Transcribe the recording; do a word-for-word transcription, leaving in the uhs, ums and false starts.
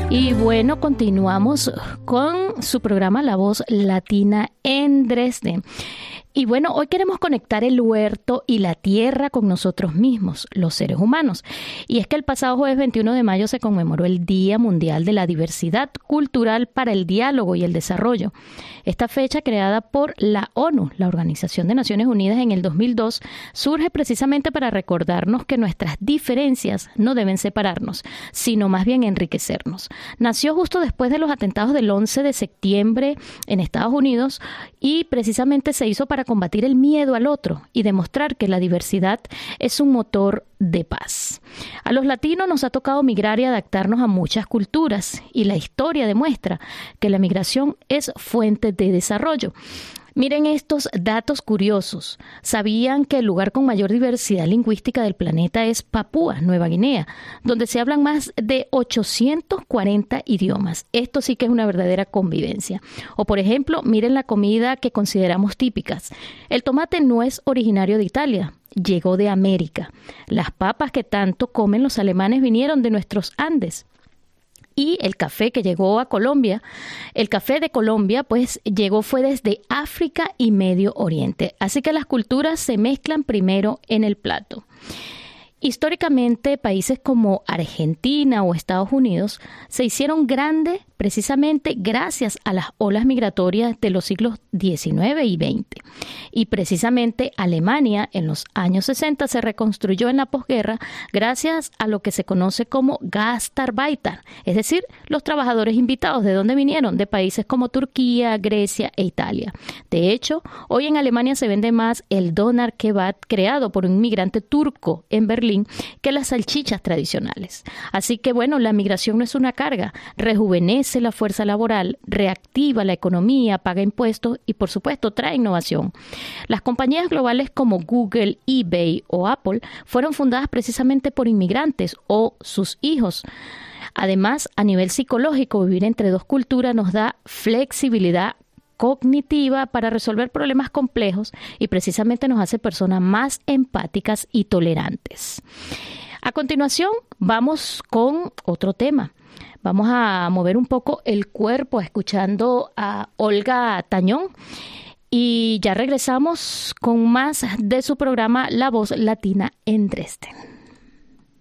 Y bueno, continuamos con su programa La Voz Latina en Dresde. Y bueno, hoy queremos conectar el huerto y la tierra con nosotros mismos, los seres humanos. Y es que el pasado jueves veintiuno de mayo se conmemoró el Día Mundial de la Diversidad Cultural para el Diálogo y el Desarrollo. Esta fecha, creada por la ONU, la Organización de Naciones Unidas, en el dos mil dos, surge precisamente para recordarnos que nuestras diferencias no deben separarnos, sino más bien enriquecernos. Nació justo después de los atentados del once de septiembre en Estados Unidos y precisamente se hizo para combatir el miedo al otro y demostrar que la diversidad es un motor de paz. A los latinos nos ha tocado migrar y adaptarnos a muchas culturas, y la historia demuestra que la migración es fuente de desarrollo. Miren estos datos curiosos. ¿Sabían que el lugar con mayor diversidad lingüística del planeta es Papúa Nueva Guinea, donde se hablan más de ochocientos cuarenta idiomas? Esto sí que es una verdadera convivencia. O por ejemplo, miren la comida que consideramos típicas. El tomate no es originario de Italia, llegó de América. Las papas que tanto comen los alemanes vinieron de nuestros Andes. Y el café que llegó a Colombia, el café de Colombia, pues llegó fue desde África y Medio Oriente. Así que las culturas se mezclan primero en el plato. Históricamente, países como Argentina o Estados Unidos se hicieron grandes precisamente gracias a las olas migratorias de los siglos diecinueve y veinte. Y precisamente Alemania en los años sesenta se reconstruyó en la posguerra gracias a lo que se conoce como Gastarbeiter, es decir, los trabajadores invitados. ¿De dónde vinieron? De países como Turquía, Grecia e Italia. De hecho, hoy en Alemania se vende más el Doner Kebab creado por un inmigrante turco en Berlín que las salchichas tradicionales. Así que bueno, la migración no es una carga, rejuvenece la fuerza laboral, reactiva la economía, paga impuestos y por supuesto trae innovación. Las compañías globales como Google, eBay o Apple fueron fundadas precisamente por inmigrantes o sus hijos. Además, a nivel psicológico, vivir entre dos culturas nos da flexibilidad cognitiva para resolver problemas complejos y precisamente nos hace personas más empáticas y tolerantes. A continuación, vamos con otro tema. Vamos a mover un poco el cuerpo escuchando a Olga Tañón y ya regresamos con más de su programa La Voz Latina en Dresden.